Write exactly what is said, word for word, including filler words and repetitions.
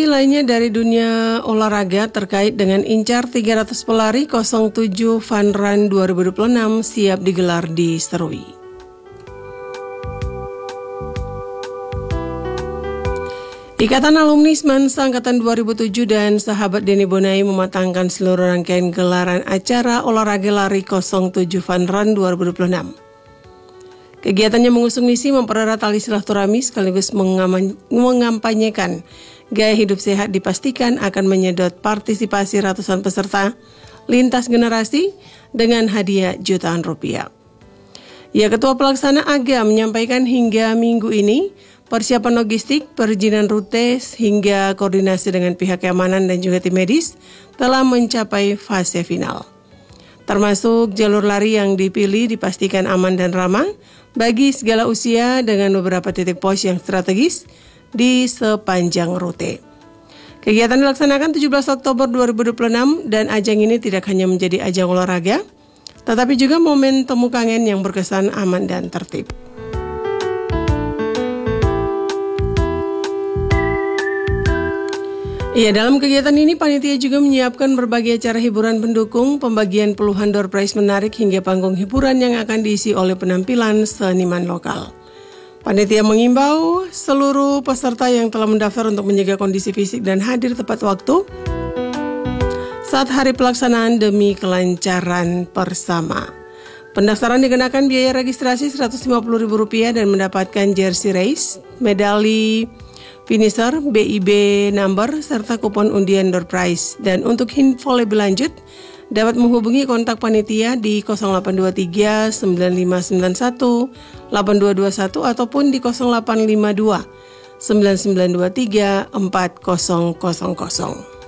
lainnya dari dunia olahraga terkait dengan incar tiga ratus pelari nol tujuh Fun Run dua ribu dua puluh enam siap digelar di Serui. Ikatan Alumni Semansa Angkatan dua ribu tujuh dan sahabat Denny Bonai mematangkan seluruh rangkaian gelaran acara olahraga lari nol tujuh Fun Run dua ribu dua puluh enam. Kegiatannya mengusung misi mempererat tali silaturahmi sekaligus mengampanyekan gaya hidup sehat dipastikan akan menyedot partisipasi ratusan peserta lintas generasi dengan hadiah jutaan rupiah. Ya, Ketua Pelaksana A G A menyampaikan hingga minggu ini persiapan logistik, perizinan rute hingga koordinasi dengan pihak keamanan dan juga tim medis telah mencapai fase final. Termasuk jalur lari yang dipilih dipastikan aman dan ramah bagi segala usia dengan beberapa titik pos yang strategis di sepanjang rute. Kegiatan dilaksanakan tujuh belas Oktober dua ribu dua puluh enam dan ajang ini tidak hanya menjadi ajang olahraga, tetapi juga momen temu kangen yang berkesan aman dan tertib. Ya, dalam kegiatan ini panitia juga menyiapkan berbagai acara hiburan pendukung, pembagian puluhan door prize menarik hingga panggung hiburan yang akan diisi oleh penampilan seniman lokal. Panitia mengimbau seluruh peserta yang telah mendaftar untuk menjaga kondisi fisik dan hadir tepat waktu saat hari pelaksanaan demi kelancaran bersama. Pendaftaran dikenakan biaya registrasi seratus lima puluh ribu rupiah dan mendapatkan jersey race, medali finisher, B I B number, serta kupon undian door prize. Dan untuk info lebih lanjut, dapat menghubungi kontak panitia di nol delapan dua tiga sembilan lima sembilan satu delapan dua dua satu ataupun di nol delapan lima dua sembilan sembilan dua tiga empat nol nol nol.